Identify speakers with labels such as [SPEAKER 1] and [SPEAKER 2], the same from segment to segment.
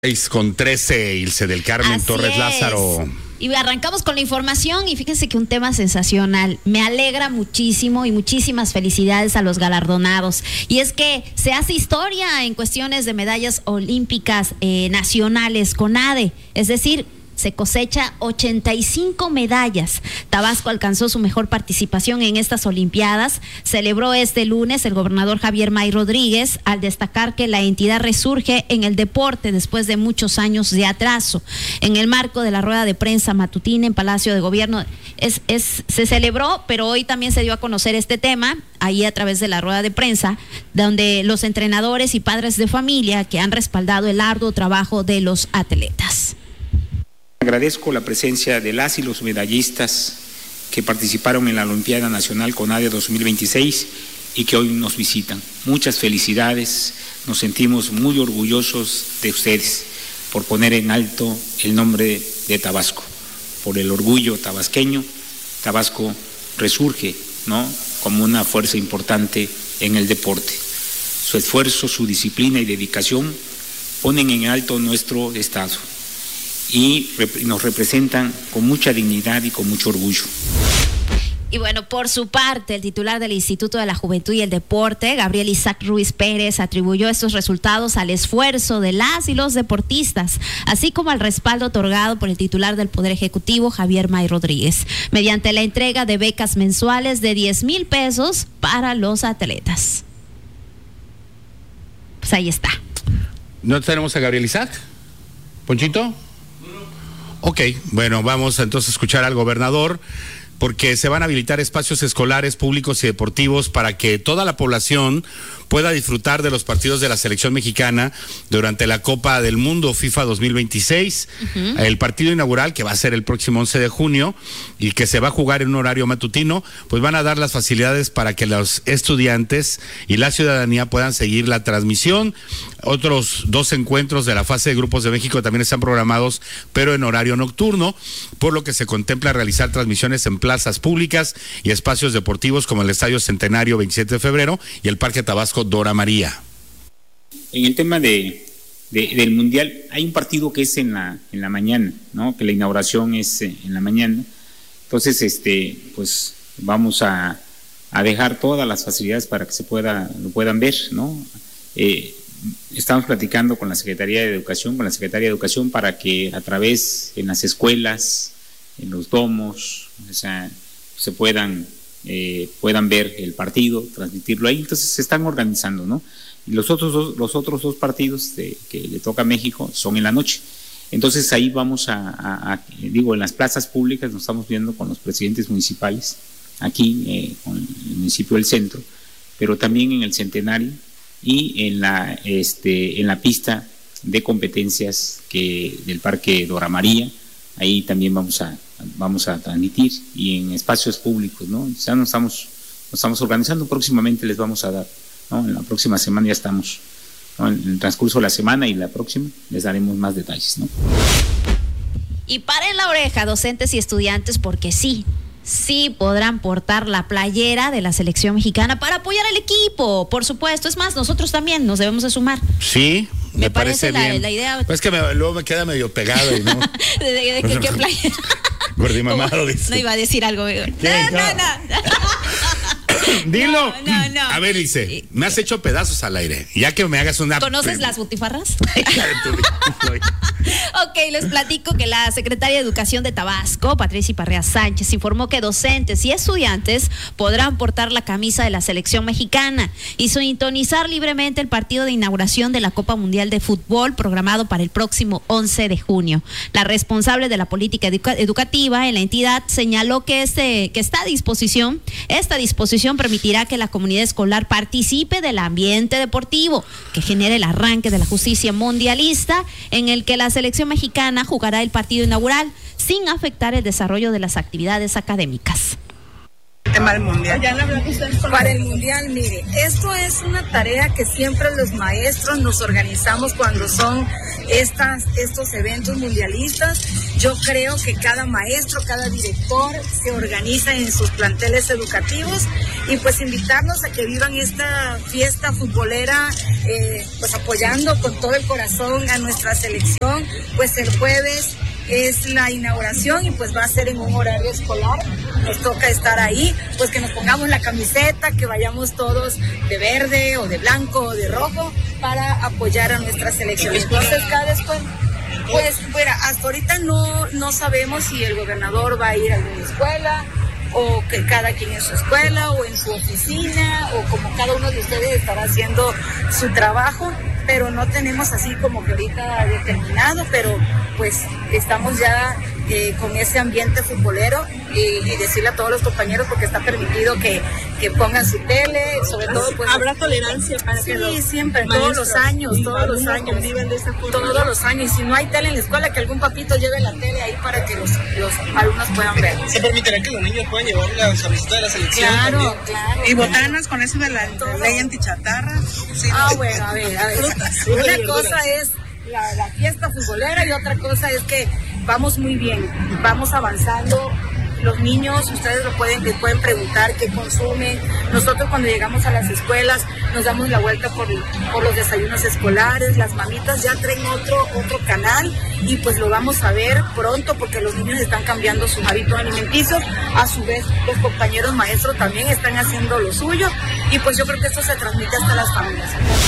[SPEAKER 1] 6:13, Ilse del Carmen
[SPEAKER 2] Así
[SPEAKER 1] Torres
[SPEAKER 2] es.
[SPEAKER 1] Lázaro.
[SPEAKER 2] Y arrancamos con la información y fíjense que un tema sensacional. Me alegra muchísimo y muchísimas felicidades a los galardonados. Y es que se hace historia en cuestiones de medallas olímpicas nacionales con ADE, es decir, se cosecha 85 medallas. Tabasco alcanzó su mejor participación en estas Olimpiadas. Celebró este lunes el gobernador Javier May Rodríguez al destacar que la entidad resurge en el deporte después de muchos años de atraso. En el marco de la rueda de prensa matutina en Palacio de Gobierno se celebró, pero hoy también se dio a conocer este tema, ahí a través de la rueda de prensa, donde los entrenadores y padres de familia que han respaldado el arduo trabajo de los atletas.
[SPEAKER 3] Agradezco la presencia de las y los medallistas que participaron en la Olimpiada Nacional CONADE 2026 y que hoy nos visitan. Muchas felicidades, nos sentimos muy orgullosos de ustedes por poner en alto el nombre de Tabasco, por el orgullo tabasqueño. Tabasco resurge, ¿no?, como una fuerza importante en el deporte. Su esfuerzo, su disciplina y dedicación ponen en alto nuestro estado y nos representan con mucha dignidad y con mucho orgullo.
[SPEAKER 2] Y bueno, por su parte, el titular del Instituto de la Juventud y el Deporte, Gabriel Isaac Ruiz Pérez, atribuyó estos resultados al esfuerzo de las y los deportistas, así como al respaldo otorgado por el titular del Poder Ejecutivo, Javier May Rodríguez, mediante la entrega de becas mensuales de 10,000 pesos para los atletas. Pues ahí está.
[SPEAKER 1] ¿No tenemos a Gabriel Isaac? ¿Ponchito? Ok, bueno, vamos entonces a escuchar al gobernador, porque se van a habilitar espacios escolares, públicos y deportivos para que toda la población pueda disfrutar de los partidos de la selección mexicana durante la Copa del Mundo FIFA 2026. El partido inaugural, que va a ser el próximo 11 de junio y que se va a jugar en un horario matutino, pues van a dar las facilidades para que los estudiantes y la ciudadanía puedan seguir la transmisión. Otros 2 encuentros de la fase de grupos de México también están programados, pero en horario nocturno, por lo que se contempla realizar transmisiones en plazas públicas y espacios deportivos como el Estadio Centenario 27 de febrero y el Parque Tabasco Dora María.
[SPEAKER 3] En el tema del Mundial, hay un partido que es en la mañana, ¿no?, que la inauguración es en la mañana. Entonces, pues vamos a dejar todas las facilidades para que lo puedan ver, ¿no? Estamos platicando con la Secretaría de Educación, para que a través, en las escuelas, en los domos, o sea, se puedan ver el partido, transmitirlo ahí. Entonces se están organizando, ¿no? Y los otros dos partidos que le toca a México son en la noche. Entonces ahí vamos en las plazas públicas nos estamos viendo con los presidentes municipales, aquí con el municipio del centro, pero también en el Centenario y en la pista de competencias del Parque Dora María. Ahí también vamos a transmitir, y en espacios públicos, ¿no? Ya nos estamos organizando, próximamente les vamos a dar, ¿no? En la próxima semana ya estamos, ¿no?, en el transcurso de la semana y la próxima les daremos más detalles, ¿no?
[SPEAKER 2] Y paren la oreja, docentes y estudiantes, porque sí podrán portar la playera de la selección mexicana para apoyar al equipo, por supuesto. Es más, nosotros también nos debemos de sumar.
[SPEAKER 1] Sí, me parece bien.
[SPEAKER 2] La idea.
[SPEAKER 1] Pues que luego me queda medio pegado, ¿no?
[SPEAKER 2] ¿De qué playera?
[SPEAKER 1] Gordimamado, dice.
[SPEAKER 2] No iba a decir algo. No.
[SPEAKER 1] Dilo.
[SPEAKER 2] No.
[SPEAKER 1] A ver, dice, me has hecho pedazos al aire. Ya que me hagas una...
[SPEAKER 2] ¿Conoces las butifarras? Ok, les platico que la secretaria de Educación de Tabasco, Patricia Parrea Sánchez, informó que docentes y estudiantes podrán portar la camisa de la selección mexicana y sintonizar libremente el partido de inauguración de la Copa Mundial de Fútbol programado para el próximo 11 de junio. La responsable de la política educativa en la entidad señaló que esta disposición permitirá que la comunidad escolar participe del ambiente deportivo que genere el arranque de la justicia mundialista, en el que la selección mexicana jugará el partido inaugural sin afectar el desarrollo de las actividades académicas.
[SPEAKER 4] tema del mundial?
[SPEAKER 5] Para el mundial, mire, esto es una tarea que siempre los maestros nos organizamos cuando son estos eventos mundialistas. Yo creo que cada maestro, cada director se organiza en sus planteles educativos y pues invitarlos a que vivan esta fiesta futbolera, pues apoyando con todo el corazón a nuestra selección. Pues el jueves es la inauguración y pues va a ser en un horario escolar, nos toca estar ahí, pues que nos pongamos la camiseta, que vayamos todos de verde o de blanco o de rojo para apoyar a nuestra selección. Entonces cada escuela, pues bueno, hasta ahorita no sabemos si el gobernador va a ir a alguna escuela o que cada quien en su escuela o en su oficina o como cada uno de ustedes estará haciendo su trabajo, pero no tenemos así como que ahorita determinado, pero pues estamos ya con ese ambiente futbolero y decirle a todos los compañeros, porque está permitido que pongan su tele, sobre todo pues...
[SPEAKER 4] ¿Habrá tolerancia para que los
[SPEAKER 5] siempre, todos los años,
[SPEAKER 4] convivan de esa forma?
[SPEAKER 5] Todos los años, y si no hay tele en la escuela, que algún papito lleve la tele ahí para que los alumnos puedan ver.
[SPEAKER 6] ¿Se permitirá que los niños puedan llevar la camiseta de la selección?
[SPEAKER 5] Claro.
[SPEAKER 4] ¿Y botanas con eso de la ley antichatarra?
[SPEAKER 5] Sí, bueno, a ver. Una cosa es la fiesta futbolera y otra cosa es que vamos muy bien, vamos avanzando. Los niños, ustedes les pueden preguntar qué consumen. Nosotros cuando llegamos a las escuelas nos damos la vuelta por los desayunos escolares. Las mamitas ya traen otro canal y pues lo vamos a ver pronto porque los niños están cambiando sus hábitos alimenticios. A su vez los compañeros maestros también están haciendo lo suyo y pues yo creo que esto se transmite hasta las familias.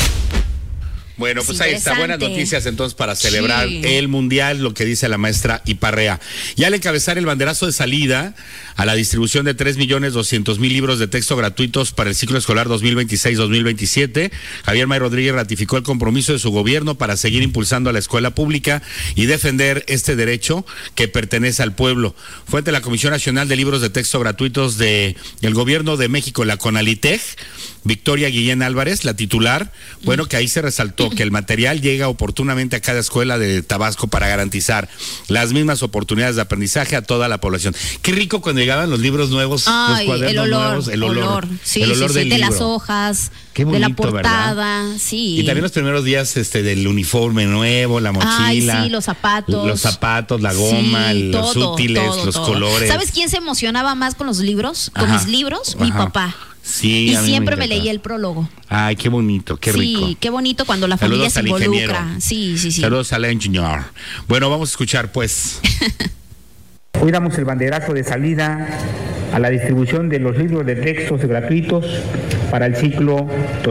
[SPEAKER 1] Bueno, pues ahí está, buenas noticias entonces para celebrar el Mundial, lo que dice la maestra Iparrea. Y al encabezar el banderazo de salida a la distribución de 3.200.000 libros de texto gratuitos para el ciclo escolar 2026-2027, Javier May Rodríguez ratificó el compromiso de su gobierno para seguir impulsando a la escuela pública y defender este derecho que pertenece al pueblo. Fue ante la Comisión Nacional de Libros de Texto Gratuitos del Gobierno de México, la CONALITEG, Victoria Guillén Álvarez, la titular, bueno, que ahí se resaltó que el material llega oportunamente a cada escuela de Tabasco para garantizar las mismas oportunidades de aprendizaje a toda la población. Qué rico cuando llegaban los libros nuevos, los cuadernos nuevos, el olor del
[SPEAKER 2] de
[SPEAKER 1] libro.
[SPEAKER 2] las hojas,
[SPEAKER 1] qué bonito,
[SPEAKER 2] de la portada,
[SPEAKER 1] ¿verdad?
[SPEAKER 2] sí.
[SPEAKER 1] Y también los primeros días del uniforme nuevo, la mochila.
[SPEAKER 2] Sí, los zapatos.
[SPEAKER 1] Los zapatos, la goma, los útiles, los colores.
[SPEAKER 2] ¿Sabes quién se emocionaba más con los libros? Con mis libros, mi papá.
[SPEAKER 1] Sí,
[SPEAKER 2] y siempre me leía el prólogo.
[SPEAKER 1] Ay, qué bonito, qué rico.
[SPEAKER 2] Sí, qué bonito cuando la familia se involucra. Sí.
[SPEAKER 1] Saludos al engineer. Bueno, vamos a escuchar pues.
[SPEAKER 7] Hoy damos el banderazo de salida a la distribución de los libros de textos gratuitos para el ciclo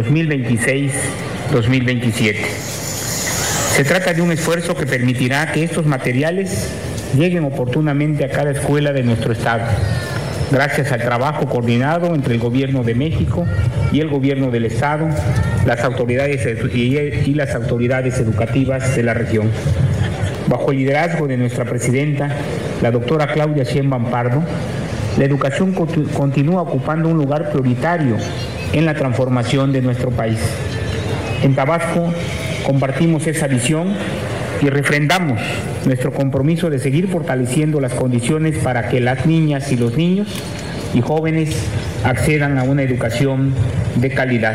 [SPEAKER 7] 2026-2027. Se trata de un esfuerzo que permitirá que estos materiales lleguen oportunamente a cada escuela de nuestro estado, gracias al trabajo coordinado entre el Gobierno de México y el Gobierno del Estado, las autoridades y las autoridades educativas de la región. Bajo el liderazgo de nuestra presidenta, la doctora Claudia Sheinbaum Pardo, la educación continúa ocupando un lugar prioritario en la transformación de nuestro país. En Tabasco compartimos esa visión y refrendamos nuestro compromiso de seguir fortaleciendo las condiciones para que las niñas y los niños y jóvenes accedan a una educación de calidad.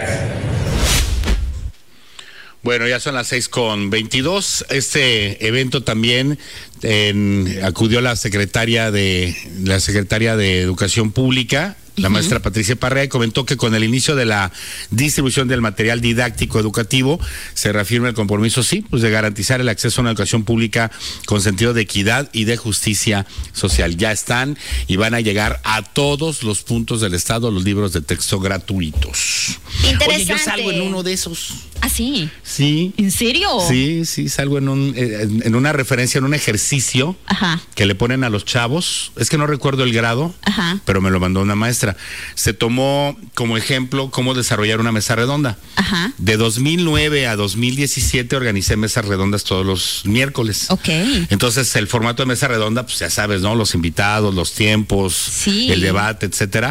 [SPEAKER 1] Bueno, ya son las 6:22. Este evento también acudió la secretaria de Educación Pública, la maestra Patricia Parrea, y comentó que con el inicio de la distribución del material didáctico educativo se reafirma el compromiso, de garantizar el acceso a una educación pública con sentido de equidad y de justicia social. Ya están y van a llegar a todos los puntos del estado los libros de texto gratuitos.
[SPEAKER 2] Interesante.
[SPEAKER 1] Oye, yo salgo en uno de esos.
[SPEAKER 2] ¿Ah, sí?
[SPEAKER 1] Sí.
[SPEAKER 2] ¿En serio?
[SPEAKER 1] Sí, salgo en una referencia, en un ejercicio que le ponen a los chavos. Es que no recuerdo el grado, pero me lo mandó una maestra. Se tomó como ejemplo cómo desarrollar una mesa redonda. De 2009 a 2017 organicé mesas redondas todos los miércoles.
[SPEAKER 2] Ok.
[SPEAKER 1] Entonces el formato de mesa redonda, pues ya sabes, ¿no? Los invitados, los tiempos, el debate, etcétera.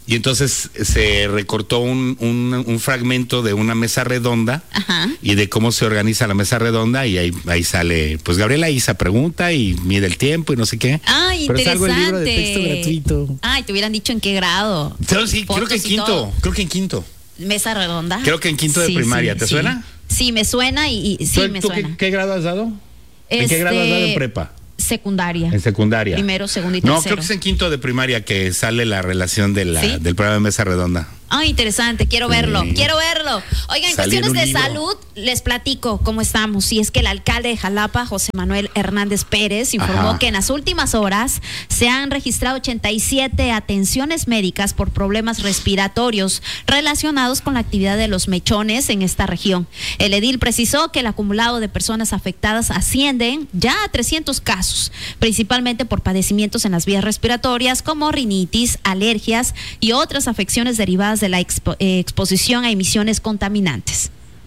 [SPEAKER 1] y entonces se recortó un fragmento de una mesa redonda.
[SPEAKER 2] Ajá.
[SPEAKER 1] Y de cómo se organiza la mesa redonda, y ahí sale, pues Gabriela Isa pregunta y mide el tiempo y no sé qué.
[SPEAKER 2] Ay,
[SPEAKER 1] pero
[SPEAKER 2] interesante.
[SPEAKER 1] salgo el libro de texto gratuito.
[SPEAKER 2] Ay, te hubieran dicho en qué grado.
[SPEAKER 1] Sí, creo que en quinto.
[SPEAKER 2] Mesa redonda.
[SPEAKER 1] Creo que en quinto de primaria, ¿te suena?
[SPEAKER 2] Sí, me suena y sí me
[SPEAKER 1] ¿Tú
[SPEAKER 2] suena.
[SPEAKER 1] qué grado has dado? ¿En qué grado has dado en prepa?
[SPEAKER 2] Secundaria.
[SPEAKER 1] En secundaria.
[SPEAKER 2] Primero, segundo y tercero.
[SPEAKER 1] No, creo que es en quinto de primaria que sale la relación de
[SPEAKER 2] ¿Sí?
[SPEAKER 1] del programa de mesa redonda.
[SPEAKER 2] Ay, interesante, quiero verlo. Oigan, en
[SPEAKER 1] Salió
[SPEAKER 2] cuestiones
[SPEAKER 1] en un
[SPEAKER 2] de
[SPEAKER 1] libro.
[SPEAKER 2] salud, les platico cómo estamos. Y es que el alcalde de Jalapa, José Manuel Hernández Pérez, informó
[SPEAKER 1] Ajá.
[SPEAKER 2] que en las últimas horas se han registrado 87 atenciones médicas por problemas respiratorios relacionados con la actividad de los mechones en esta región. El edil precisó que el acumulado de personas afectadas ascienden ya a 300 casos, principalmente por padecimientos en las vías respiratorias como rinitis, alergias y otras afecciones derivadas de la exposición a emisiones contaminantes.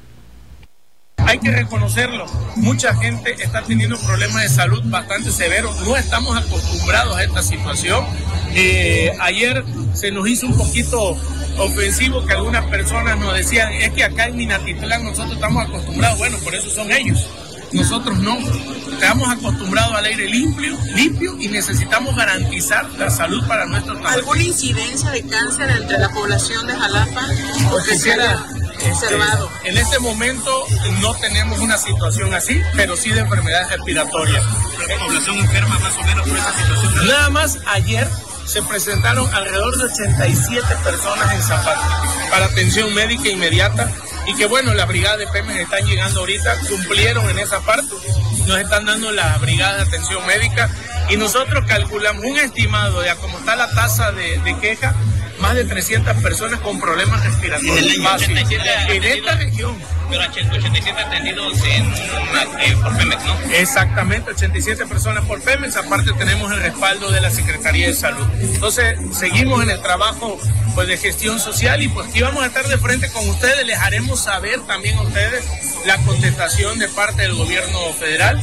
[SPEAKER 6] Hay que reconocerlo, mucha gente está teniendo problemas de salud bastante severos, no estamos acostumbrados a esta situación. Ayer se nos hizo un poquito ofensivo que algunas personas nos decían, es que acá en Minatitlán nosotros estamos acostumbrados, bueno, por eso son ellos, nosotros no, estamos acostumbrados al aire limpio y necesitamos garantizar la salud para nuestros trabajadores.
[SPEAKER 4] ¿Alguna incidencia de cáncer entre la población de Jalapa?
[SPEAKER 6] Porque observado. En este momento no tenemos una situación así, pero sí de enfermedades respiratorias. ¿Qué población enferma más o menos por esa situación? Nada más ayer se presentaron alrededor de 87 personas en Zapata para atención médica inmediata y que bueno, la brigada de Pemex están llegando ahorita, cumplieron en esa parte, nos están dando la brigada de atención médica y nosotros calculamos un estimado de a cómo está la tasa de queja, más de 300 personas con problemas respiratorios básicos en esta región.
[SPEAKER 8] Pero 87 atendidos por Pemex, ¿no?
[SPEAKER 6] Exactamente, 87 personas por Pemex, aparte tenemos el respaldo de la Secretaría de Salud. Entonces, seguimos en el trabajo pues de gestión social y pues aquí vamos a estar de frente con ustedes, les haremos saber también a ustedes la contestación de parte del gobierno federal.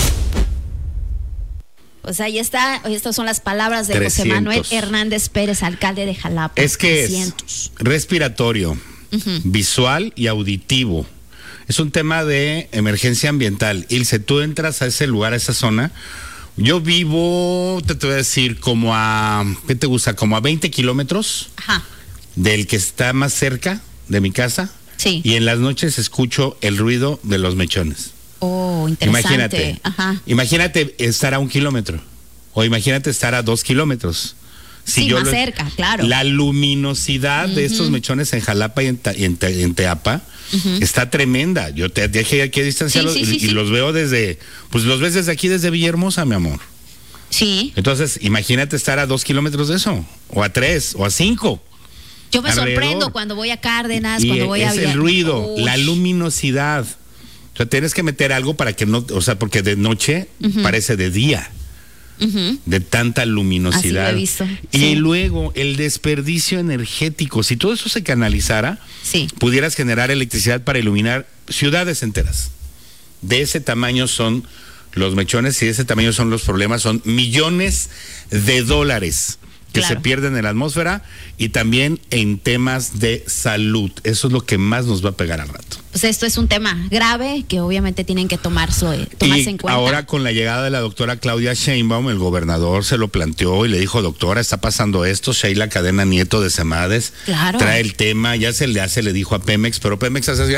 [SPEAKER 2] Pues ahí está, estas son las palabras de
[SPEAKER 1] 300.
[SPEAKER 2] José Manuel Hernández Pérez, alcalde de Jalapa.
[SPEAKER 1] Es que
[SPEAKER 2] 300.
[SPEAKER 1] es respiratorio, visual y auditivo. Es un tema de emergencia ambiental. Ilse, tú entras a ese lugar, a esa zona. Yo vivo, te voy a decir, como a, ¿qué te gusta? Como a 20 kilómetros
[SPEAKER 2] Ajá.
[SPEAKER 1] del que está más cerca de mi casa.
[SPEAKER 2] Sí.
[SPEAKER 1] Y en las noches escucho el ruido de los mechones.
[SPEAKER 2] Oh, interesante.
[SPEAKER 1] Imagínate,
[SPEAKER 2] Ajá.
[SPEAKER 1] imagínate estar a 1 kilómetro o imagínate estar a 2 kilómetros.
[SPEAKER 2] Sí, más cerca, claro.
[SPEAKER 1] La luminosidad de estos mechones en Jalapa y en Teapa está tremenda. Yo te dejé aquí a distanciarlos y los veo desde, pues los ves desde aquí, desde Villahermosa, mi amor.
[SPEAKER 2] Sí.
[SPEAKER 1] Entonces, imagínate estar a 2 kilómetros de eso, o a 3, o a 5.
[SPEAKER 2] Yo me
[SPEAKER 1] alrededor.
[SPEAKER 2] sorprendo cuando voy a Cárdenas,
[SPEAKER 1] Y
[SPEAKER 2] cuando voy a
[SPEAKER 1] es el ruido,
[SPEAKER 2] Uy.
[SPEAKER 1] la luminosidad. O sea, tienes que meter algo para que no, o sea, porque de noche parece de día. De tanta luminosidad.
[SPEAKER 2] Así lo he visto.
[SPEAKER 1] Y
[SPEAKER 2] Sí.
[SPEAKER 1] luego el desperdicio energético. Si todo eso se canalizara,
[SPEAKER 2] Sí.
[SPEAKER 1] pudieras generar electricidad para iluminar ciudades enteras. De ese tamaño son los mechones y de ese tamaño son los problemas. Son millones de dólares que
[SPEAKER 2] Claro.
[SPEAKER 1] se pierden en la atmósfera y también en temas de salud. Eso es lo que más nos va a pegar al rato.
[SPEAKER 2] Pues esto es un tema grave que obviamente tienen que tomarse en cuenta.
[SPEAKER 1] Ahora con la llegada de la doctora Claudia Sheinbaum, el gobernador se lo planteó y le dijo, doctora, está pasando esto. Sheila Cadena Nieto de Semades
[SPEAKER 2] Claro.
[SPEAKER 1] trae el tema, ya se le hace, le dijo a Pemex, pero Pemex hace así,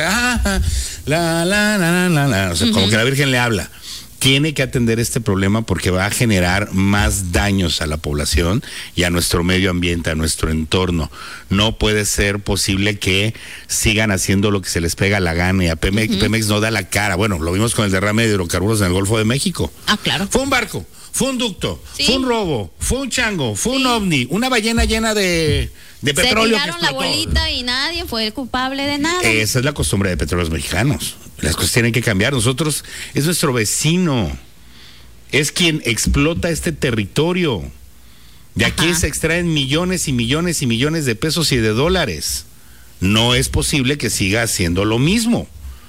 [SPEAKER 1] o sea, como que la Virgen le habla. Tiene que atender este problema porque va a generar más daños a la población y a nuestro medio ambiente, a nuestro entorno. No puede ser posible que sigan haciendo lo que se les pega la gana y a Pemex, Pemex no da la cara. Bueno, lo vimos con el derrame de hidrocarburos en el Golfo de México.
[SPEAKER 2] Ah, claro.
[SPEAKER 1] Fue un barco, fue un ducto,
[SPEAKER 2] Sí.
[SPEAKER 1] fue un robo, fue un chango, fue un ovni, una ballena llena de petróleo.
[SPEAKER 2] Se tiraron
[SPEAKER 1] que
[SPEAKER 2] la
[SPEAKER 1] explotó.
[SPEAKER 2] bolita y nadie fue el culpable de nada.
[SPEAKER 1] Esa es la costumbre de petróleos mexicanos. Las cosas tienen que cambiar. Nosotros, es nuestro vecino. Es quien explota este territorio. De aquí se extraen millones y millones y millones de pesos y de dólares. No es posible que siga haciendo lo mismo.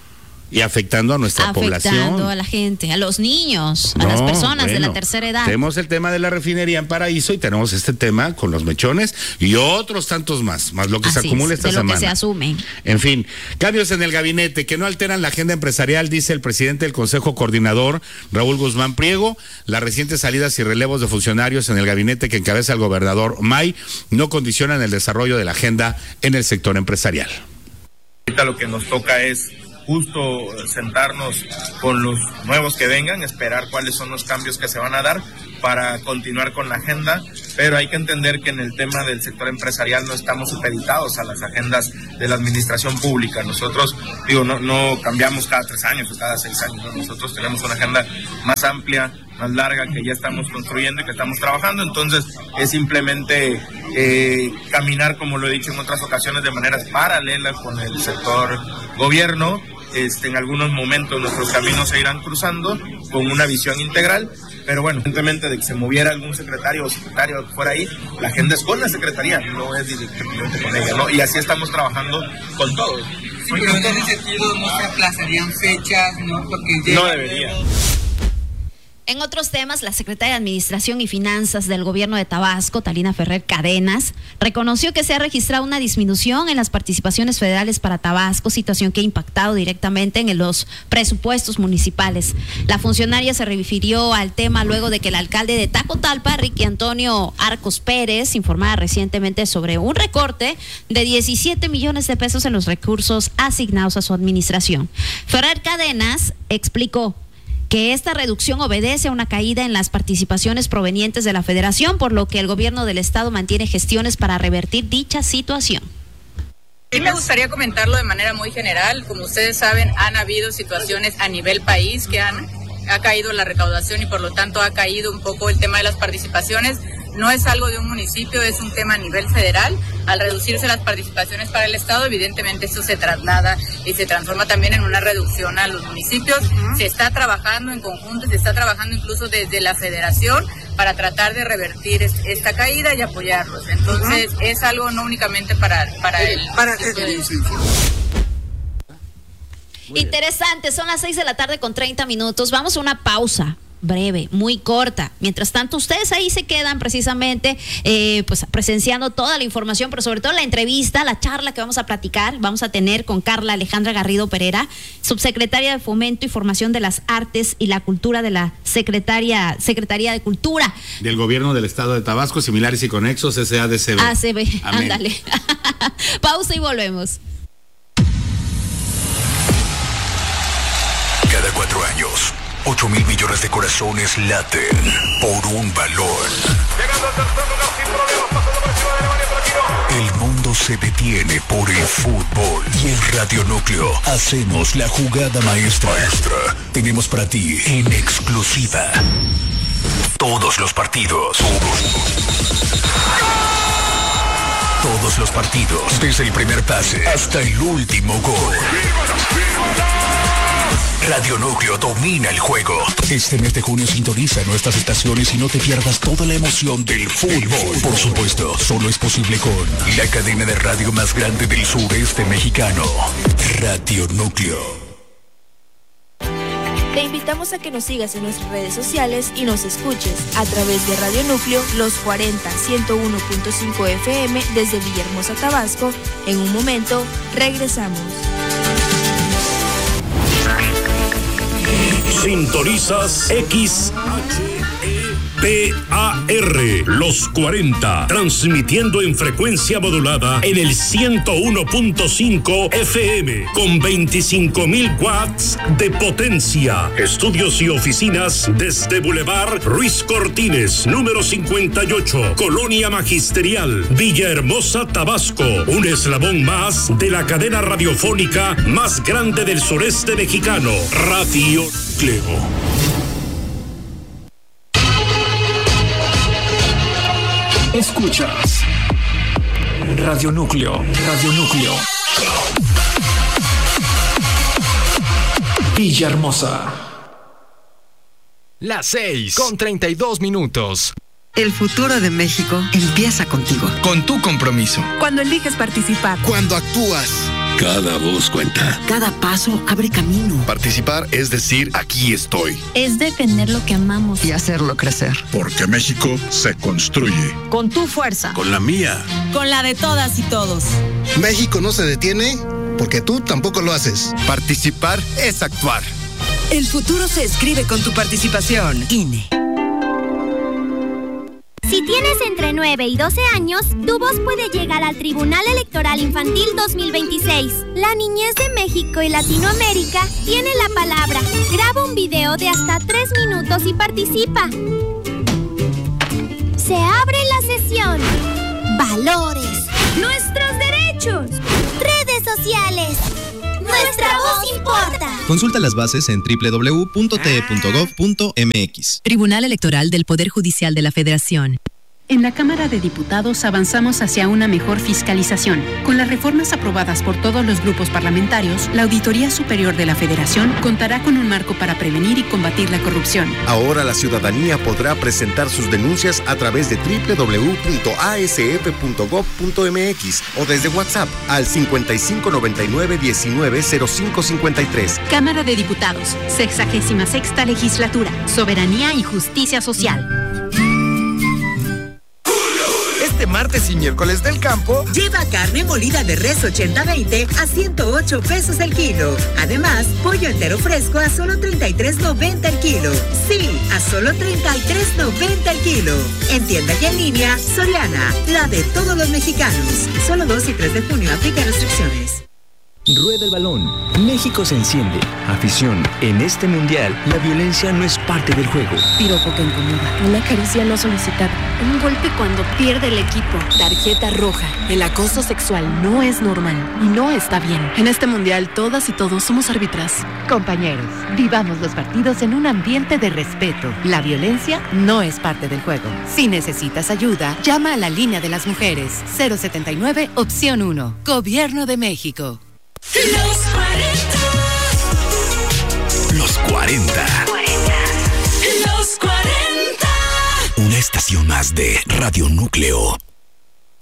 [SPEAKER 1] Y afectando a nuestra población.
[SPEAKER 2] Afectando a la gente, a los niños, a las personas de la tercera edad.
[SPEAKER 1] Tenemos el tema de la refinería en Paraíso y tenemos este tema con los mechones y otros tantos más lo que se acumula esta semana.
[SPEAKER 2] Que se asume.
[SPEAKER 1] En fin, cambios en el gabinete que no alteran la agenda empresarial, dice el presidente del Consejo Coordinador, Raúl Guzmán Priego. Las recientes salidas y relevos de funcionarios en el gabinete que encabeza el gobernador May no condicionan el desarrollo de la agenda en el sector empresarial.
[SPEAKER 6] Ahorita lo que nos toca es justo sentarnos con los nuevos que vengan, esperar cuáles son los cambios que se van a dar para continuar con la agenda, pero hay que entender que en el tema del sector empresarial no estamos supeditados a las agendas de la administración pública. Nosotros, no cambiamos cada 3 años o cada 6 años, ¿no? Nosotros tenemos una agenda más amplia, más larga, que ya estamos construyendo y que estamos trabajando, entonces es simplemente caminar, como lo he dicho en otras ocasiones, de manera paralela con el sector gobierno. En algunos momentos nuestros caminos se irán cruzando con una visión integral, pero bueno, simplemente de que se moviera algún secretario o secretaria fuera ahí, la agenda es con la secretaría, no es directamente con ella, ¿no? Y así estamos trabajando con todos.
[SPEAKER 9] Pero en ese sentido no se aplazarían fechas, ¿no? Porque
[SPEAKER 6] no debería.
[SPEAKER 2] En otros temas, la secretaria de Administración y Finanzas del Gobierno de Tabasco, Talina Ferrer Cadenas, reconoció que se ha registrado una disminución en las participaciones federales para Tabasco, situación que ha impactado directamente en los presupuestos municipales. La funcionaria se refirió al tema luego de que el alcalde de Tacotalpa, Ricky Antonio Arcos Pérez, informara recientemente sobre un recorte de 17 millones de pesos en los recursos asignados a su administración. Ferrer Cadenas explicó que esta reducción obedece a una caída en las participaciones provenientes de la Federación, por lo que el gobierno del estado mantiene gestiones para revertir dicha situación.
[SPEAKER 10] Sí, me gustaría comentarlo de manera muy general. Como ustedes saben, han habido situaciones a nivel país que ha caído la recaudación y por lo tanto ha caído un poco el tema de las participaciones. No es algo de un municipio, es un tema a nivel federal. Al reducirse las participaciones para el Estado, evidentemente esto se traslada y se transforma también en una reducción a los municipios. Se está trabajando en conjunto, se está trabajando incluso desde la Federación para tratar de revertir esta caída y apoyarlos. Entonces, es algo no únicamente para el...
[SPEAKER 2] Interesante, son las 6:30 Vamos a una pausa breve, muy corta. Mientras tanto, ustedes ahí se quedan precisamente pues presenciando toda la información, pero sobre todo la entrevista, la charla que vamos a tener con Carla Alejandra Garrido Pereira, subsecretaria de Fomento y Formación de las Artes y la Cultura de la Secretaría de Cultura
[SPEAKER 1] del Gobierno del Estado de Tabasco, similares y conexos, SADCB.
[SPEAKER 2] ACB, ándale. Pausa y volvemos.
[SPEAKER 11] Cada 4 años, 8,000 millones de corazones laten por un balón. El mundo se detiene por el fútbol y en Radio Núcleo hacemos la jugada maestra. Tenemos para ti en exclusiva todos los partidos. Todos los partidos, desde el primer pase hasta el último gol. Radio Núcleo domina el juego. Este mes de junio sintoniza nuestras estaciones y no te pierdas toda la emoción del fútbol. Por supuesto, solo es posible con la cadena de radio más grande del sureste mexicano, Radio Núcleo.
[SPEAKER 12] Te invitamos a que nos sigas en nuestras redes sociales y nos escuches a través de Radio Núcleo, los 40 101.5 FM desde Villahermosa, Tabasco. En un momento, regresamos.
[SPEAKER 13] Sintonizas XHEPAR, los 40, transmitiendo en frecuencia modulada en el 101.5 FM, con 25,000 watts de potencia. Estudios y oficinas desde Boulevard Ruiz Cortines, número 58, Colonia Magisterial, Villahermosa, Tabasco. Un eslabón más de la cadena radiofónica más grande del sureste mexicano, Radio Núcleo.
[SPEAKER 11] Escuchas Radio Núcleo, Radio Núcleo. Villahermosa.
[SPEAKER 14] Las 6:32.
[SPEAKER 15] El futuro de México empieza contigo.
[SPEAKER 14] Con tu compromiso.
[SPEAKER 15] Cuando eliges participar.
[SPEAKER 16] Cuando actúas.
[SPEAKER 11] Cada voz cuenta.
[SPEAKER 15] Cada paso abre camino.
[SPEAKER 11] Participar es decir, aquí estoy.
[SPEAKER 2] Es defender lo que amamos
[SPEAKER 15] Y hacerlo crecer.
[SPEAKER 11] Porque México se construye.
[SPEAKER 15] Con tu fuerza.
[SPEAKER 11] Con la mía.
[SPEAKER 15] Con la de todas y todos.
[SPEAKER 16] México no se detiene porque tú tampoco lo haces.
[SPEAKER 11] Participar es actuar.
[SPEAKER 15] El futuro se escribe con tu participación. INE.
[SPEAKER 17] Si tienes entre 9 y 12 años, tu voz puede llegar al Tribunal Electoral Infantil 2026. La niñez de México y Latinoamérica tiene la palabra. Graba un video de hasta 3 minutos y participa. Se abre la sesión. Valores. Nuestros derechos. Redes sociales. Nuestra voz importa.
[SPEAKER 18] Consulta las bases en www.te.gov.mx.
[SPEAKER 19] Tribunal Electoral del Poder Judicial de la Federación.
[SPEAKER 20] En la Cámara de Diputados avanzamos hacia una mejor fiscalización. Con las reformas aprobadas por todos los grupos parlamentarios, la Auditoría Superior de la Federación contará con un marco para prevenir y combatir la corrupción.
[SPEAKER 21] Ahora la ciudadanía podrá presentar sus denuncias a través de www.asf.gov.mx o desde WhatsApp al 5599-190553.
[SPEAKER 20] Cámara de Diputados, 66ª Legislatura, Soberanía y Justicia Social.
[SPEAKER 22] Este martes y miércoles del campo,
[SPEAKER 23] lleva carne molida de res 80-20 a 108 pesos el kilo. Además, pollo entero fresco a solo 33.90 el kilo. Sí, a solo 33.90 el kilo. En tienda y en línea, Soriana, la de todos los mexicanos. Solo 2 y 3 de junio, aplica restricciones.
[SPEAKER 24] Rueda el balón. México se enciende. Afición. En este mundial, la violencia no es parte del juego.
[SPEAKER 25] Piropo que incomoda. Una caricia no solicitada. Un golpe cuando pierde el equipo. Tarjeta roja. El acoso sexual no es normal y no está bien. En este mundial, todas y todos somos árbitras.
[SPEAKER 26] Compañeros, vivamos los partidos en un ambiente de respeto. La violencia no es parte del juego. Si necesitas ayuda, llama a la línea de las mujeres. 079, opción 1. Gobierno de México.
[SPEAKER 11] Los 40.
[SPEAKER 27] Los 40.
[SPEAKER 11] Una estación más de Radio Núcleo.